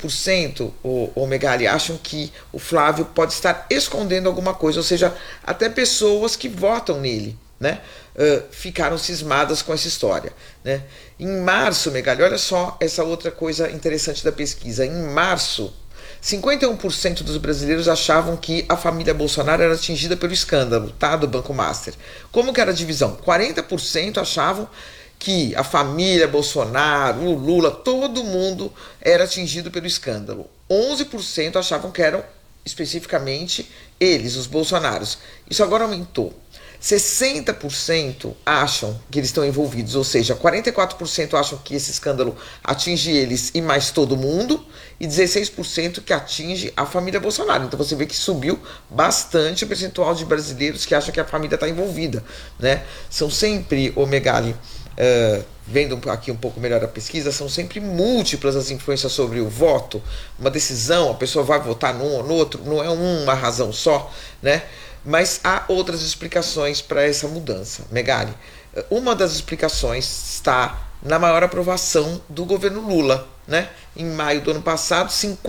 50%, o Megali, acham que o Flávio pode estar escondendo alguma coisa, ou seja, até pessoas que votam nele, né, ficaram cismadas com essa história, né? Em março, Megali, olha só essa outra coisa interessante da pesquisa. Em março, 51% dos brasileiros achavam que a família Bolsonaro era atingida pelo escândalo, tá, do Banco Master. Como que era a divisão? 40% achavam que a família Bolsonaro, o Lula, todo mundo era atingido pelo escândalo. 11% achavam que eram especificamente eles, os bolsonaros. Isso agora aumentou. 60% acham que eles estão envolvidos, ou seja, 44% acham que esse escândalo atinge eles e mais todo mundo, e 16% que atinge a família Bolsonaro. Então você vê que subiu bastante o percentual de brasileiros que acham que a família está envolvida, né? São sempre, ô Megali, vendo aqui um pouco melhor a pesquisa, são sempre múltiplas as influências sobre o voto. Uma decisão, a pessoa vai votar num ou no outro, não é uma razão só, né? Mas há outras explicações para essa mudança, Megali. Uma das explicações está na maior aprovação do governo Lula, né? Em maio do ano passado,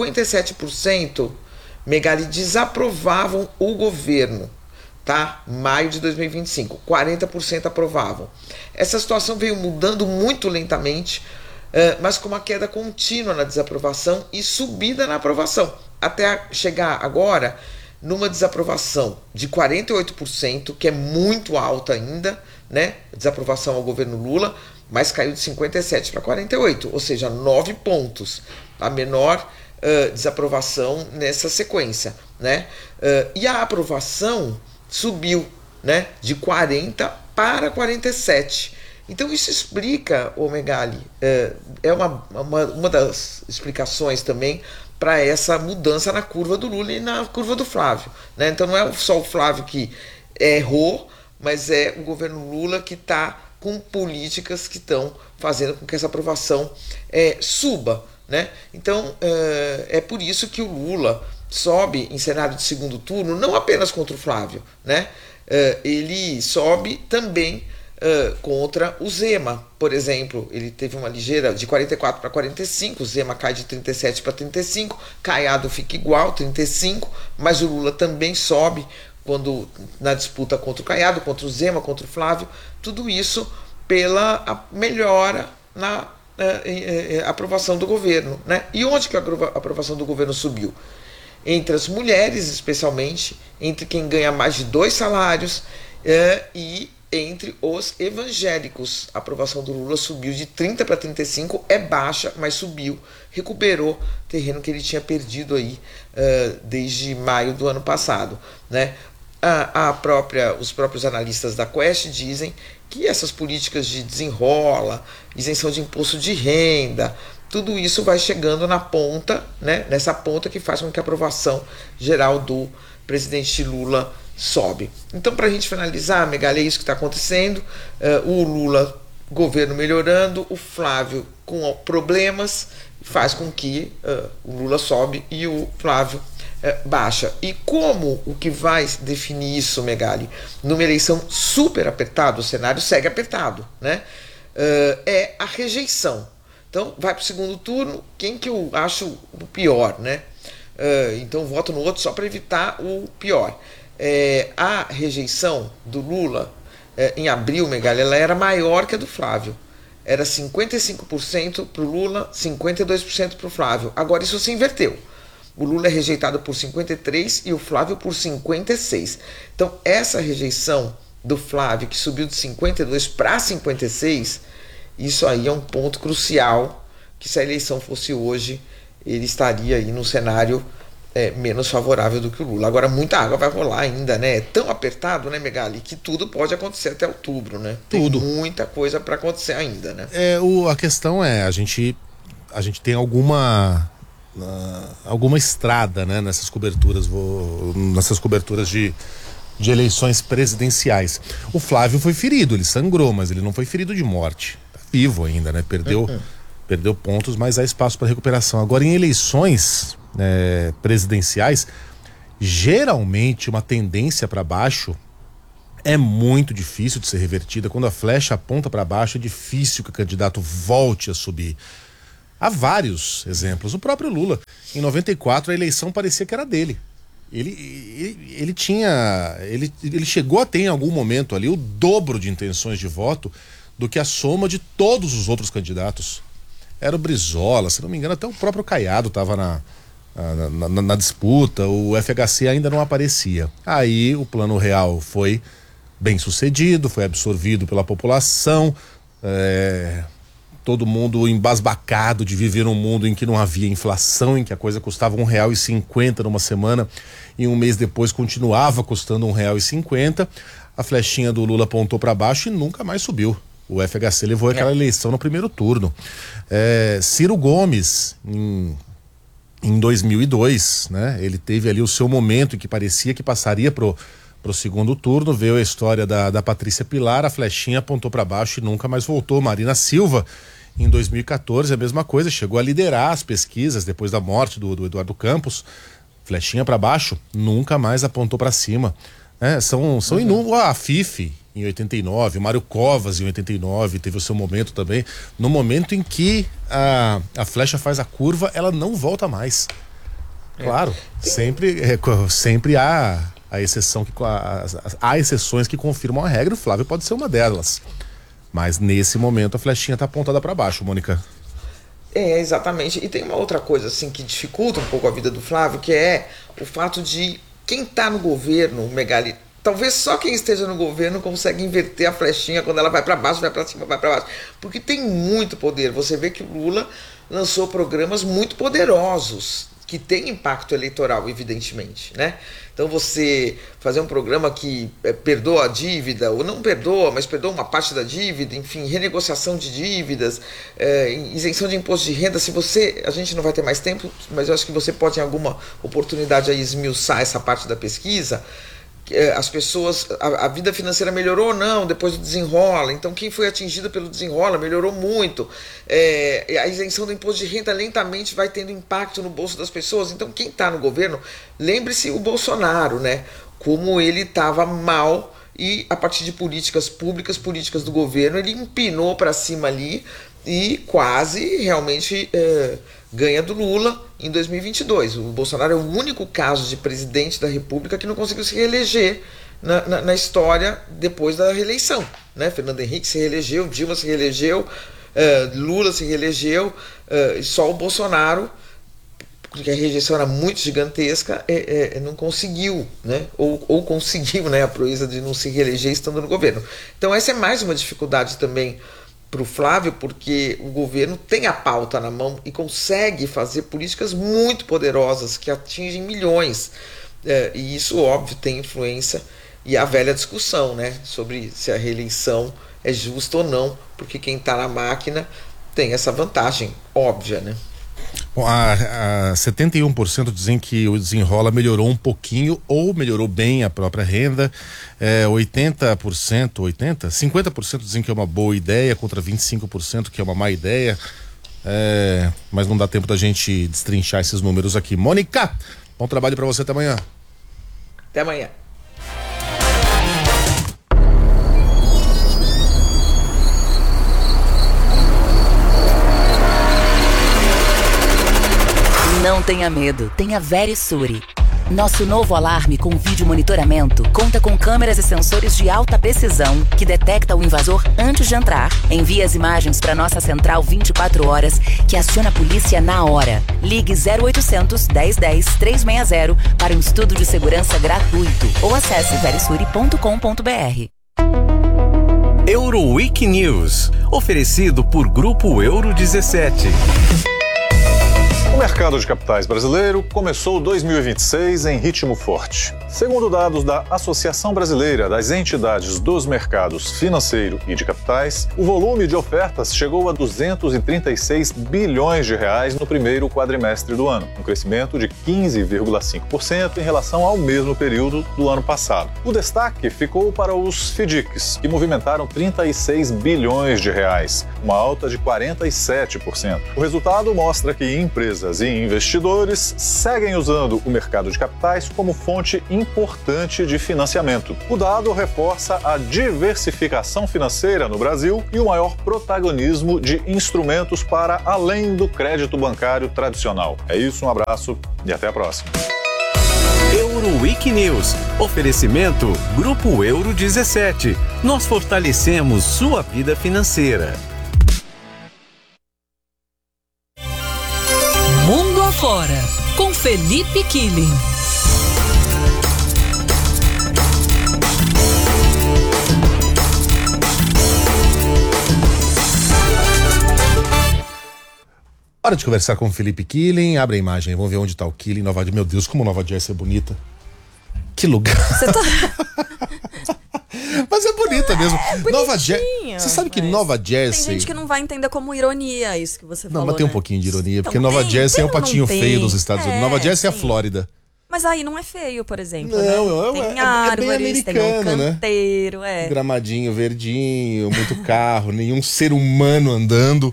57%, Megali, desaprovavam o governo, tá? Maio de 2025, 40% aprovavam. Essa situação veio mudando muito lentamente, mas com uma queda contínua na desaprovação e subida na aprovação, até chegar agora numa desaprovação de 48%, que é muito alta ainda, né? Desaprovação ao governo Lula, mas caiu de 57 para 48, ou seja, 9 pontos, a menor desaprovação nessa sequência, né? E a aprovação subiu, né? De 40 para 47. Então isso explica, ô Megali, é uma das explicações também para essa mudança na curva do Lula e na curva do Flávio, né? Então não é só o Flávio que errou, mas é o governo Lula que está com políticas que estão fazendo com que essa aprovação suba, né? Então é por isso que o Lula sobe em cenário de segundo turno, não apenas contra o Flávio, né? Ele sobe também contra o Zema, por exemplo. Ele teve uma ligeira de 44 para 45, o Zema cai de 37 para 35, Caiado fica igual, 35, mas o Lula também sobe quando na disputa contra o Caiado, contra o Zema, contra o Flávio, tudo isso pela melhora na aprovação do governo, né? E onde que a aprovação do governo subiu? Entre as mulheres, especialmente, entre quem ganha mais de 2 salários e entre os evangélicos. A aprovação do Lula subiu de 30 para 35, é baixa, mas subiu, recuperou terreno que ele tinha perdido aí desde maio do ano passado, né? Os próprios analistas da Quest dizem que essas políticas de desenrola, isenção de imposto de renda, tudo isso vai chegando na ponta, né? Nessa ponta que faz com que a aprovação geral do presidente Lula sobe. Então, para a gente finalizar, Megali, é isso que está acontecendo. O Lula, governo melhorando, o Flávio com problemas, faz com que o Lula sobe e o Flávio baixa. E como o que vai definir isso, Megali, numa eleição super apertada, o cenário segue apertado, né? É a rejeição. Então, vai para o segundo turno, quem que eu acho o pior, né? Então, voto no outro só para evitar o pior. A rejeição do Lula em abril, Megali, ela era maior que a do Flávio. Era 55% para o Lula, 52% para o Flávio. Agora isso se inverteu. O Lula é rejeitado por 53% e o Flávio por 56%. Então essa rejeição do Flávio, que subiu de 52% para 56%, isso aí é um ponto crucial, que se a eleição fosse hoje, ele estaria aí num cenário menos favorável do que o Lula. Agora muita água vai rolar ainda, né? É tão apertado, né, Megali, que tudo pode acontecer até outubro, né? Tudo. Tem muita coisa para acontecer ainda, né? A questão é, a gente tem alguma estrada, né, nessas coberturas de eleições presidenciais. O Flávio foi ferido, ele sangrou, mas ele não foi ferido de morte. Tá vivo ainda, né? Perdeu pontos, mas há espaço para recuperação. Agora, em eleições presidenciais, geralmente uma tendência para baixo é muito difícil de ser revertida. Quando a flecha aponta para baixo, é difícil que o candidato volte a subir. Há vários exemplos. O próprio Lula, em 94, a eleição parecia que era dele. Ele chegou a ter em algum momento ali o dobro de intenções de voto do que a soma de todos os outros candidatos. Era o Brizola, se não me engano, até o próprio Caiado estava na disputa, o FHC ainda não aparecia. Aí o Plano Real foi bem sucedido, foi absorvido pela população, todo mundo embasbacado de viver num mundo em que não havia inflação, em que a coisa custava R$1,50 numa semana e um mês depois continuava custando R$1,50. A flechinha do Lula apontou para baixo e nunca mais subiu. O FHC levou aquela eleição no primeiro turno. Ciro Gomes, em 2002, né? Ele teve ali o seu momento em que parecia que passaria pro segundo turno, veio a história da Patrícia Pilar, a flechinha apontou para baixo e nunca mais voltou. Marina Silva, em 2014, a mesma coisa, chegou a liderar as pesquisas depois da morte do Eduardo Campos, flechinha para baixo, nunca mais apontou para cima. São inúmeros. A Fife, em 89, o Mário Covas, em 89, teve o seu momento também. No momento em que a flecha faz a curva, ela não volta mais. Claro, sempre há a exceção, há exceções que confirmam a regra. O Flávio pode ser uma delas, mas nesse momento a flechinha está apontada para baixo, Mônica. Exatamente. E tem uma outra coisa assim que dificulta um pouco a vida do Flávio, que é o fato de quem está no governo, Megali, talvez só quem esteja no governo consegue inverter a flechinha quando ela vai para baixo, vai para cima, vai para baixo, porque tem muito poder. Você vê que o Lula lançou programas muito poderosos que tem impacto eleitoral, evidentemente, né? Então você fazer um programa que perdoa a dívida, ou não perdoa, mas perdoa uma parte da dívida, enfim, renegociação de dívidas, isenção de imposto de renda. A gente não vai ter mais tempo, mas eu acho que você pode em alguma oportunidade aí esmiuçar essa parte da pesquisa. As pessoas, a vida financeira melhorou ou não depois do Desenrola. Então quem foi atingido pelo Desenrola melhorou muito. A isenção do imposto de renda lentamente vai tendo impacto no bolso das pessoas. Então quem está no governo, lembre-se o Bolsonaro, né? Como ele estava mal e a partir de políticas públicas, políticas do governo, ele empinou para cima ali e quase realmente ganha do Lula em 2022. O Bolsonaro é o único caso de presidente da República que não conseguiu se reeleger na história depois da reeleição, né? Fernando Henrique se reelegeu, Dilma se reelegeu, Lula se reelegeu, só o Bolsonaro, porque a rejeição era muito gigantesca, não conseguiu, né? Ou conseguiu, né? A proeza de não se reeleger estando no governo. Então essa é mais uma dificuldade também para o Flávio, porque o governo tem a pauta na mão e consegue fazer políticas muito poderosas que atingem milhões. E isso, óbvio, tem influência. E a velha discussão, né, sobre se a reeleição é justa ou não, porque quem está na máquina tem essa vantagem óbvia, né? Bom, 71% dizem que o Desenrola melhorou um pouquinho ou melhorou bem a própria renda. 50% dizem que é uma boa ideia contra 25% que é uma má ideia. Mas não dá tempo da gente destrinchar esses números aqui. Mônica, bom trabalho para você, até amanhã. Até amanhã. Não tenha medo, tenha Verisure. Nosso novo alarme com vídeo monitoramento conta com câmeras e sensores de alta precisão que detecta o invasor antes de entrar. Envia as imagens para nossa central 24 horas que aciona a polícia na hora. Ligue 0800 1010 360 para um estudo de segurança gratuito ou acesse verisure.com.br. Euroweek News, oferecido por Grupo Euro 17. O mercado de capitais brasileiro começou 2026 em ritmo forte. Segundo dados da Associação Brasileira das Entidades dos Mercados Financeiro e de Capitais, o volume de ofertas chegou a 236 bilhões de reais no primeiro quadrimestre do ano, um crescimento de 15,5% em relação ao mesmo período do ano passado. O destaque ficou para os FDICs, que movimentaram 36 bilhões de reais, uma alta de 47%. O resultado mostra que empresas e investidores seguem usando o mercado de capitais como fonte importante importante de financiamento. O dado reforça a diversificação financeira no Brasil e o maior protagonismo de instrumentos para além do crédito bancário tradicional. É isso, um abraço e até a próxima. Euroweek News. Oferecimento Grupo Euro 17. Nós fortalecemos sua vida financeira. Mundo Afora, com Felipe Killing. Hora de conversar com o Felipe Killing. Abre a imagem, vamos ver onde está o Killing. Meu Deus, como Nova Jersey é bonita. Que lugar. Você tá... Mas é bonita mesmo. Nova Jersey. Você sabe que Nova Jersey. Tem gente que não vai entender como ironia isso que você falou. Não, mas tem um pouquinho de ironia, porque Nova Jersey é o patinho feio dos Estados Unidos. Nova Jersey é a Flórida. Mas aí não é feio, por exemplo. Não, né? Tem bem árvores, tem um canteiro, né? Gramadinho verdinho, muito carro, nenhum ser humano andando.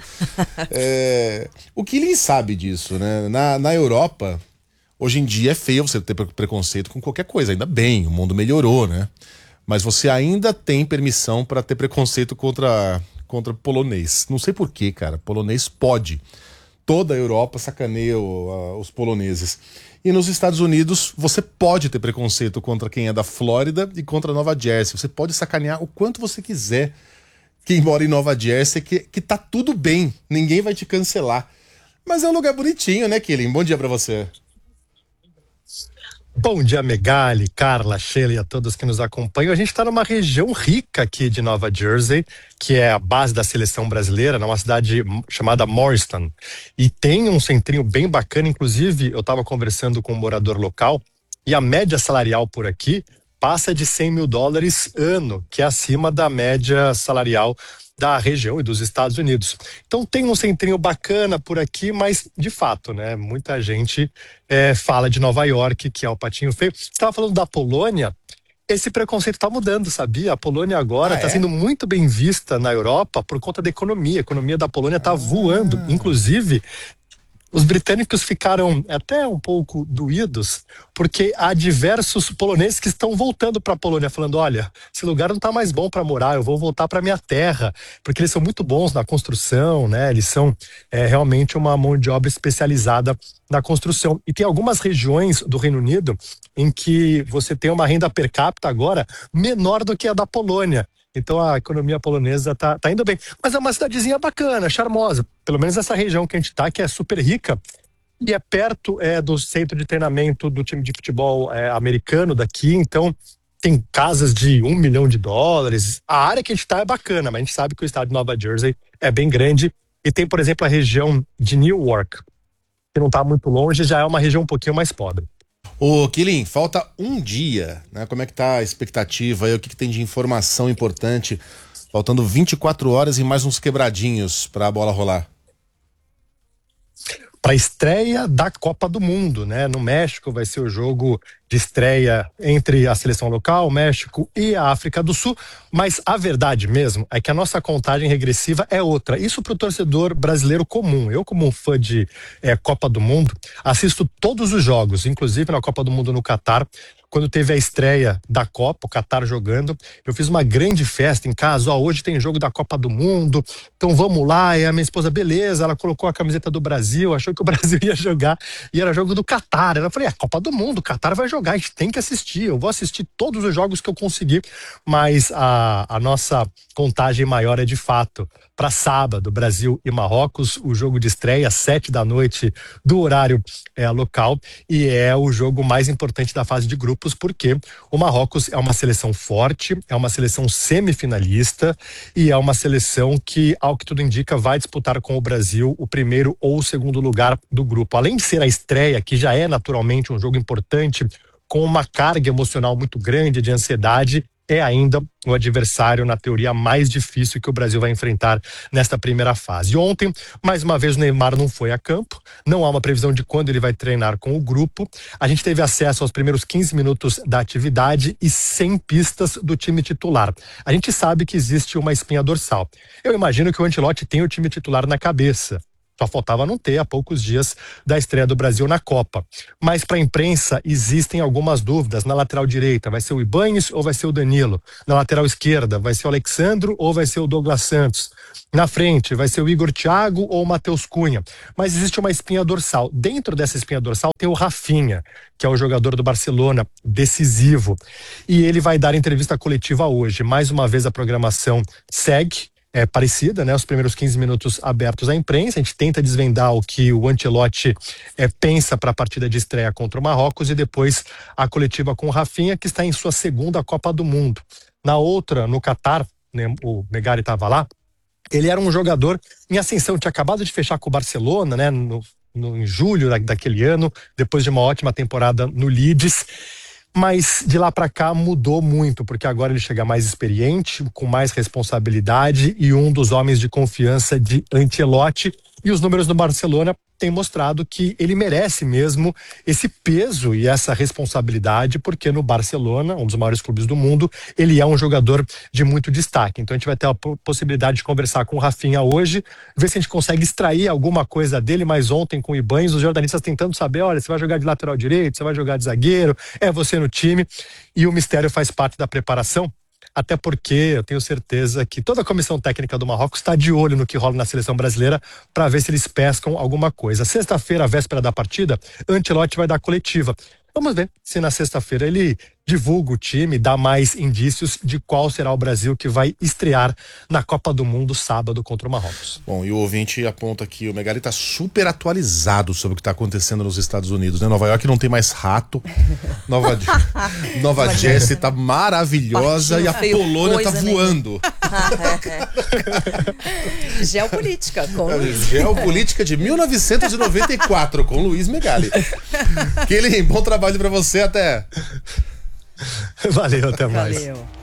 O Killing sabe disso, né? Na Europa, hoje em dia é feio você ter preconceito com qualquer coisa. Ainda bem, o mundo melhorou, né? Mas você ainda tem permissão para ter preconceito contra polonês. Não sei porquê, cara. Polonês pode. Toda a Europa sacaneia os poloneses. E nos Estados Unidos, você pode ter preconceito contra quem é da Flórida e contra Nova Jersey. Você pode sacanear o quanto você quiser quem mora em Nova Jersey, que tá tudo bem. Ninguém vai te cancelar. Mas é um lugar bonitinho, né, Killing? Bom dia pra você. Bom dia, Megali, Carla, Sheila e a todos que nos acompanham. A gente está numa região rica aqui de Nova Jersey, que é a base da seleção brasileira, numa cidade chamada Morristown. E tem um centrinho bem bacana, inclusive eu estava conversando com um morador local e a média salarial por aqui passa de $100 mil ano, que é acima da média salarial da região e dos Estados Unidos. Então tem um centrinho bacana por aqui, mas de fato, né, muita gente fala de Nova York, que é o patinho feio. Você estava falando da Polônia, esse preconceito está mudando, sabia? A Polônia agora está sendo muito bem vista na Europa por conta da economia. A economia da Polônia está voando, inclusive. Os britânicos ficaram até um pouco doídos, porque há diversos poloneses que estão voltando para a Polônia, falando, olha, esse lugar não está mais bom para morar, eu vou voltar para minha terra, porque eles são muito bons na construção, né? Eles são realmente uma mão de obra especializada na construção. E tem algumas regiões do Reino Unido em que você tem uma renda per capita agora menor do que a da Polônia. Então a economia polonesa tá indo bem. Mas é uma cidadezinha bacana, charmosa. Pelo menos essa região que a gente tá, que é super rica. E é perto do centro de treinamento do time de futebol americano daqui. Então tem casas de $1 milhão. A área que a gente tá é bacana, mas a gente sabe que o estado de Nova Jersey é bem grande. E tem, por exemplo, a região de Newark, que não tá muito longe, já é uma região um pouquinho mais pobre. Ô, Killing, falta um dia, né? Como é que tá a expectativa aí? O que tem de informação importante? Faltando 24 horas e mais uns quebradinhos pra bola rolar. Para a estreia da Copa do Mundo, né? No México vai ser o jogo de estreia entre a seleção local, o México e a África do Sul, mas a verdade mesmo é que a nossa contagem regressiva é outra. Isso para o torcedor brasileiro comum. Eu, como um fã de Copa do Mundo, assisto todos os jogos, inclusive na Copa do Mundo no Catar. Quando teve a estreia da Copa, o Catar jogando, eu fiz uma grande festa em casa. Hoje tem jogo da Copa do Mundo, então vamos lá. E a minha esposa, beleza, ela colocou a camiseta do Brasil, achou que o Brasil ia jogar e era jogo do Catar. Eu falei, Copa do Mundo, o Catar vai jogar, a gente tem que assistir. Eu vou assistir todos os jogos que eu conseguir, mas a nossa contagem maior é de fato para sábado, Brasil e Marrocos, o jogo de estreia, 19h do horário local, e é o jogo mais importante da fase de grupos, porque o Marrocos é uma seleção forte, é uma seleção semifinalista e é uma seleção que, ao que tudo indica, vai disputar com o Brasil o primeiro ou o segundo lugar do grupo. Além de ser a estreia, que já é naturalmente um jogo importante, com uma carga emocional muito grande de ansiedade, é ainda o adversário, na teoria, mais difícil que o Brasil vai enfrentar nesta primeira fase. E ontem, mais uma vez, o Neymar não foi a campo, não há uma previsão de quando ele vai treinar com o grupo. A gente teve acesso aos primeiros 15 minutos da atividade e 100 pistas do time titular. A gente sabe que existe uma espinha dorsal. Eu imagino que o Ancelotti tem o time titular na cabeça. Só faltava não ter a poucos dias da estreia do Brasil na Copa. Mas para a imprensa existem algumas dúvidas. Na lateral direita vai ser o Ibañez ou vai ser o Danilo? Na lateral esquerda vai ser o Alexandro ou vai ser o Douglas Santos? Na frente vai ser o Igor Thiago ou o Matheus Cunha? Mas existe uma espinha dorsal. Dentro dessa espinha dorsal tem o Rafinha, que é o jogador do Barcelona, decisivo. E ele vai dar entrevista coletiva hoje. Mais uma vez a programação segue. É parecida, né? Os primeiros 15 minutos abertos à imprensa, a gente tenta desvendar o que o Ancelotti pensa para a partida de estreia contra o Marrocos e depois a coletiva com o Rafinha, que está em sua segunda Copa do Mundo. Na outra, no Catar, né, o Megali estava lá, ele era um jogador em ascensão, tinha acabado de fechar com o Barcelona, né, em julho daquele ano, depois de uma ótima temporada no Leeds. Mas de lá para cá mudou muito, porque agora ele chega mais experiente, com mais responsabilidade e um dos homens de confiança de Ancelotti. E os números do Barcelona têm mostrado que ele merece mesmo esse peso e essa responsabilidade, porque no Barcelona, um dos maiores clubes do mundo, ele é um jogador de muito destaque. Então a gente vai ter a possibilidade de conversar com o Rafinha hoje, ver se a gente consegue extrair alguma coisa dele. Mas ontem com o Ibañez, os jornalistas tentando saber, olha, você vai jogar de lateral direito, você vai jogar de zagueiro, é você no time, e o mistério faz parte da preparação. Até porque eu tenho certeza que toda a comissão técnica do Marrocos está de olho no que rola na seleção brasileira para ver se eles pescam alguma coisa. Sexta-feira, véspera da partida, Ancelotti vai dar coletiva. Vamos ver se na sexta-feira ele divulga o time, dá mais indícios de qual será o Brasil que vai estrear na Copa do Mundo sábado contra o Marrocos. Bom, e o ouvinte aponta que o Megali está super atualizado sobre o que está acontecendo nos Estados Unidos, né? Nova York não tem mais rato, Nova Jersey tá maravilhosa e a Polônia tá voando. Geopolítica com Luiz. Geopolítica de 1994 com Luiz Megali. Bom trabalho pra você, até. Valeu, até mais. Valeu.